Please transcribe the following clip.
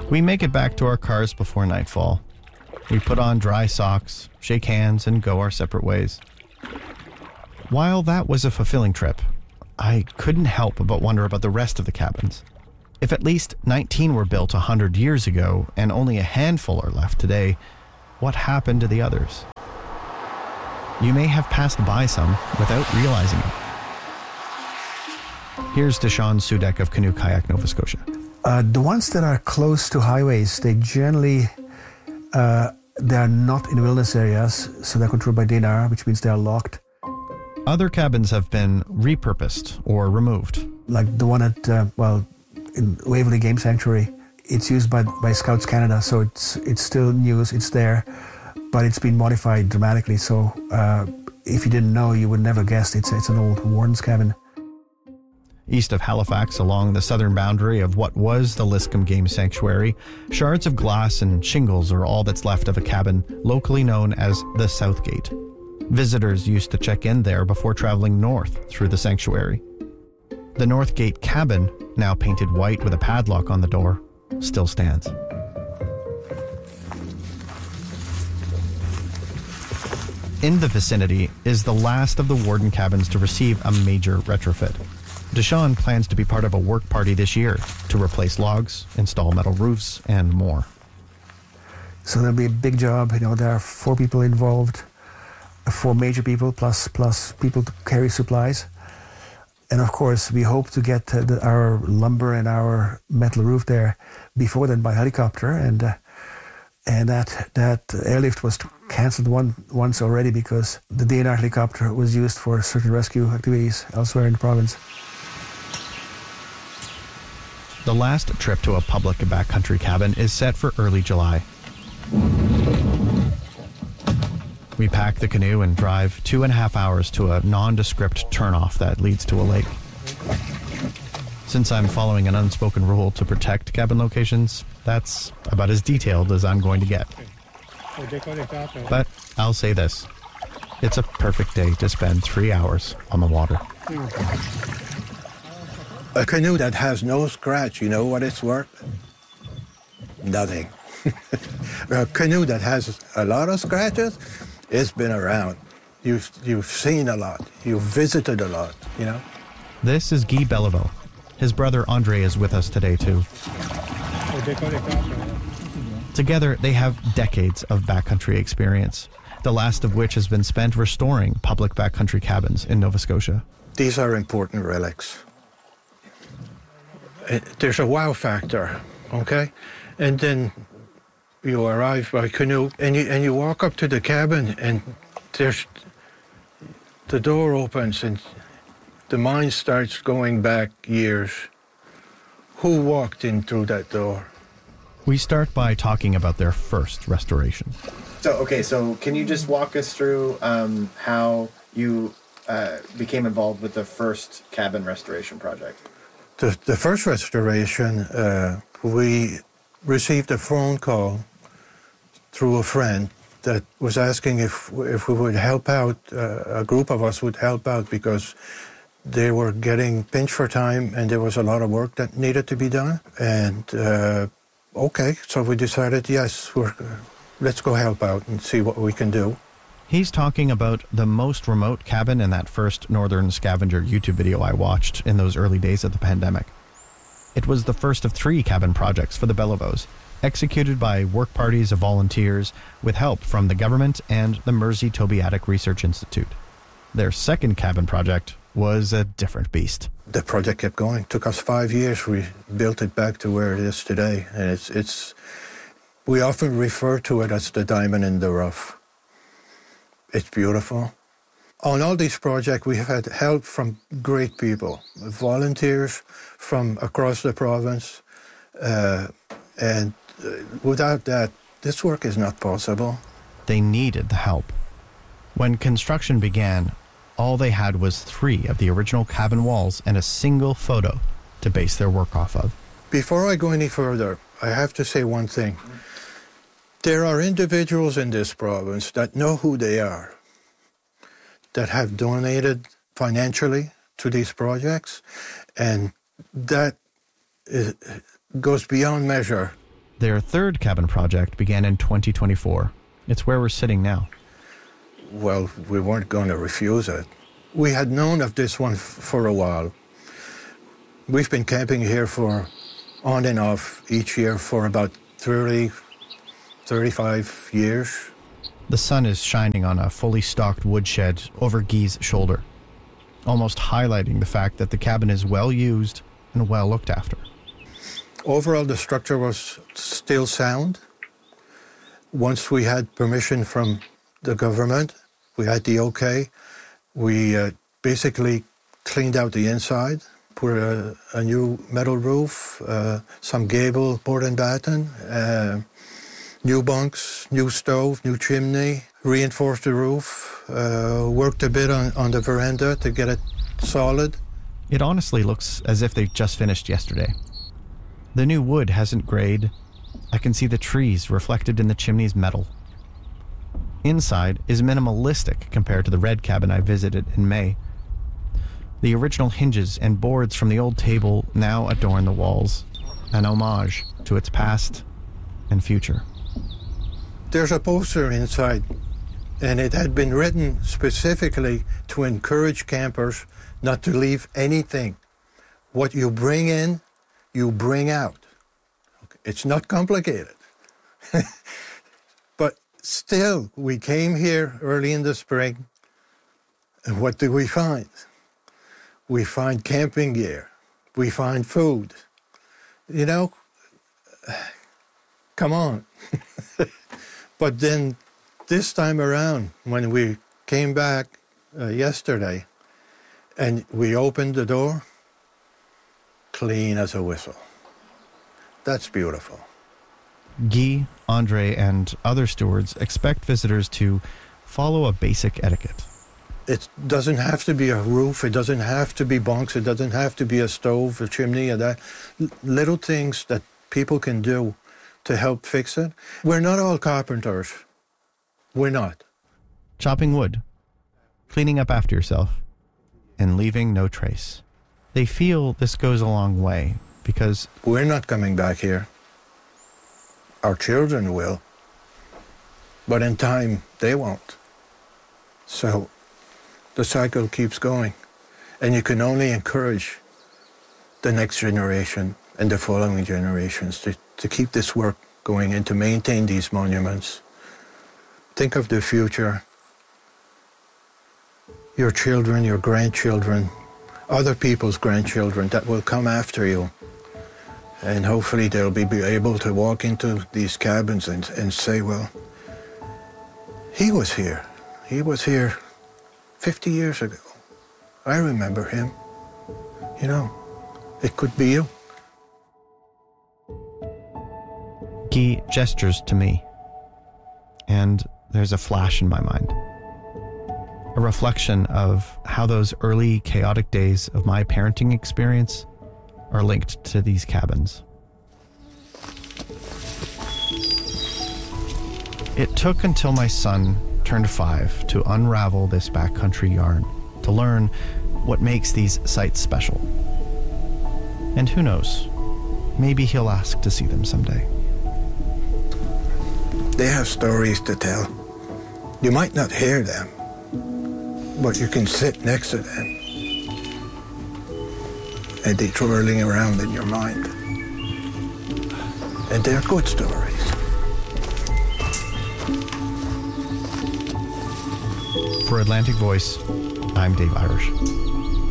We make it back to our cars before nightfall. We put on dry socks, shake hands, and go our separate ways. While that was a fulfilling trip, I couldn't help but wonder about the rest of the cabins. If at least 19 were built 100 years ago and only a handful are left today, what happened to the others? You may have passed by some without realizing it. Here's Deshaun Sudek of Canoe Kayak Nova Scotia. The ones that are close to highways, they generally they are not in wilderness areas, so they're controlled by DNR, which means they are locked. Other cabins have been repurposed or removed. Like the one at, in Waverley Game Sanctuary, it's used by Scouts Canada, so it's still news, it's there, but it's been modified dramatically, so if you didn't know, you would never guess it's an old warden's cabin. East of Halifax, along the southern boundary of what was the Liscombe Game Sanctuary, shards of glass and shingles are all that's left of a cabin locally known as the South Gate. Visitors used to check in there before traveling north through the sanctuary. The North Gate cabin, now painted white with a padlock on the door, still stands. In the vicinity is the last of the warden cabins to receive a major retrofit. Deshaun plans to be part of a work party this year to replace logs, install metal roofs, and more. So there'll be a big job. There are 4 people involved, 4 major people plus people to carry supplies. And of course, we hope to get our lumber and our metal roof there before then by helicopter. And that airlift was cancelled once already because the DNR helicopter was used for certain rescue activities elsewhere in the province. The last trip to a public backcountry cabin is set for early July. We pack the canoe and drive 2.5 hours to a nondescript turnoff that leads to a lake. Since I'm following an unspoken rule to protect cabin locations, that's about as detailed as I'm going to get. But I'll say this. It's a perfect day to spend 3 hours on the water. A canoe that has no scratch, you know what it's worth? Nothing. A canoe that has a lot of scratches, it's been around. You've seen a lot. You've visited a lot, This is Guy Belleville. His brother Andre is with us today, too. Together, they have decades of backcountry experience, the last of which has been spent restoring public backcountry cabins in Nova Scotia. These are important relics. There's a wow factor, okay? And then you arrive by canoe and you walk up to the cabin and the door opens and the mind starts going back years. Who walked in through that door? We start by talking about their first restoration. So can you just walk us through how you became involved with the first cabin restoration project? The first restoration, we received a phone call through a friend that was asking if we would help out, a group of us would help out because they were getting pinched for time and there was a lot of work that needed to be done. And so we decided, yes, let's go help out and see what we can do. He's talking about the most remote cabin in that first Northern Scavenger YouTube video I watched in those early days of the pandemic. It was the first of 3 cabin projects for the Bellevaux, executed by work parties of volunteers with help from the government and the Mersey Tobiatic Research Institute. Their second cabin project was a different beast. The project kept going. It took us 5 years. We built it back to where it is today. And we often refer to it as the diamond in the rough. It's beautiful. On all these projects, we have had help from great people, volunteers from across the province. And without that, this work is not possible. They needed the help. When construction began, all they had was 3 of the original cabin walls and a single photo to base their work off of. Before I go any further, I have to say one thing. There are individuals in this province that know who they are, that have donated financially to these projects, and that goes beyond measure. Their third cabin project began in 2024. It's where we're sitting now. Well, we weren't going to refuse it. We had known of this one for a while. We've been camping here for on and off each year for about 30, 35 years. The sun is shining on a fully stocked woodshed over Guy's shoulder, almost highlighting the fact that the cabin is well used and well looked after. Overall, the structure was still sound. Once we had permission from the government, we had the okay, we basically cleaned out the inside, put a new metal roof, some gable, board and batten, new bunks, new stove, new chimney, reinforced the roof, worked a bit on the veranda to get it solid. It honestly looks as if they just finished yesterday. The new wood hasn't grayed. I can see the trees reflected in the chimney's metal. Inside is minimalistic compared to the red cabin I visited in May. The original hinges and boards from the old table now adorn the walls, an homage to its past and future. There's a poster inside, and it had been written specifically to encourage campers not to leave anything. What you bring in, you bring out. It's not complicated. But still, we came here early in the spring, and what do we find? We find camping gear. We find food. You know, come on. But then this time around, when we came back yesterday and we opened the door, clean as a whistle. That's beautiful. Guy, Andre, and other stewards expect visitors to follow a basic etiquette. It doesn't have to be a roof. It doesn't have to be bunks. It doesn't have to be a stove, a chimney, and that. Little things that people can do to help fix it. We're not all carpenters. We're not. Chopping wood, cleaning up after yourself, and leaving no trace. They feel this goes a long way because we're not coming back here. Our children will. But in time, they won't. So the cycle keeps going. And you can only encourage the next generation and the following generations to keep this work going and to maintain these monuments. Think of the future. Your children, your grandchildren, other people's grandchildren that will come after you. And hopefully they'll be able to walk into these cabins and say, well, he was here. He was here 50 years ago. I remember him. You know, it could be you. Guy gestures to me, and there's a flash in my mind. A reflection of how those early chaotic days of my parenting experience are linked to these cabins. It took until my son turned 5 to unravel this backcountry yarn, to learn what makes these sites special. And who knows, maybe he'll ask to see them someday. They have stories to tell. You might not hear them, but you can sit next to them and they're twirling around in your mind. And they're good stories. For Atlantic Voice, I'm Dave Irish.